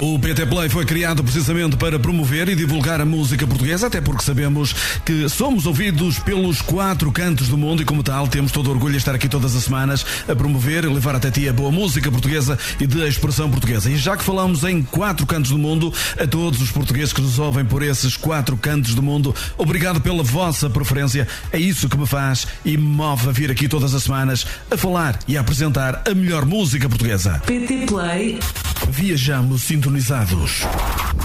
O PT Play foi criado precisamente para promover e divulgar a música portuguesa, até porque sabemos que somos ouvidos pelos 4 cantos do mundo e, como tal, temos todo o orgulho de estar aqui todas as semanas a promover e levar até ti a boa música portuguesa e de expressão portuguesa. E já que falamos em 4 cantos do mundo, a todos os portugueses que nos ouvem por esses 4 cantos do mundo, obrigado pela vossa preferência. É isso que me faz e me move a vir aqui todas as semanas a falar e a apresentar a melhor música portuguesa. PT Play. Viajamos sintonizados.